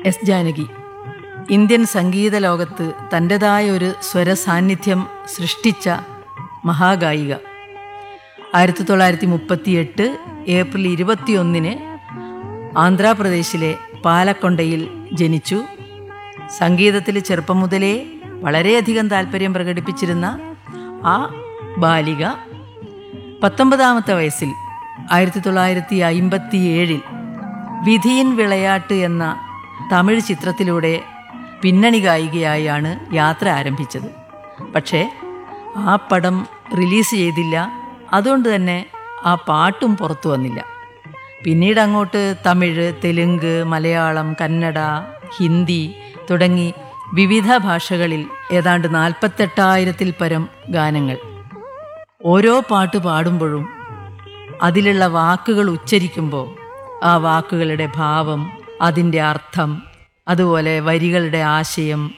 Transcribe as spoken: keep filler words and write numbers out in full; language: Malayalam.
എസ് ജാനകി ഇന്ത്യൻ സംഗീത ലോകത്ത് തൻ്റെതായ ഒരു സ്വരസാന്നിധ്യം സൃഷ്ടിച്ച മഹാഗായിക. ആയിരത്തി തൊള്ളായിരത്തി മുപ്പത്തി എട്ട് ഏപ്രിൽ ഇരുപത്തിയൊന്നിന് ആന്ധ്രാപ്രദേശിലെ പാലക്കൊണ്ടയിൽ ജനിച്ചു. സംഗീതത്തിൽ ചെറുപ്പം മുതലേ വളരെയധികം താല്പര്യം പ്രകടിപ്പിച്ചിരുന്ന ആ ബാലിക പത്തൊമ്പതാമത്തെ വയസ്സിൽ ആയിരത്തി തൊള്ളായിരത്തി അയിമ്പത്തി ഏഴിൽ വിധിയിൻ വിളയാട്ട് എന്ന തമിഴ് ചിത്രത്തിലൂടെ പിന്നണി ഗായികയായാണ് യാത്ര ആരംഭിച്ചത്. പക്ഷേ ആ പടം റിലീസ് ചെയ്തില്ല. അതുകൊണ്ട് തന്നെ ആ പാട്ടും പുറത്തു വന്നില്ല. പിന്നീട് അങ്ങോട്ട് തമിഴ്, തെലുങ്ക്, മലയാളം, കന്നഡ, ഹിന്ദി തുടങ്ങി വിവിധ ഭാഷകളിൽ ഏതാണ്ട് നാൽപ്പത്തെട്ടായിരത്തിൽ പരം ഗാനങ്ങൾ. ഓരോ പാട്ട് പാടുമ്പോഴും അതിലുള്ള വാക്കുകൾ ഉച്ചരിക്കുമ്പോൾ ആ വാക്കുകളുടെ ഭാവം, അതിൻ്റെ അർത്ഥം, അതുപോലെ വരികളുടെ ആശയം,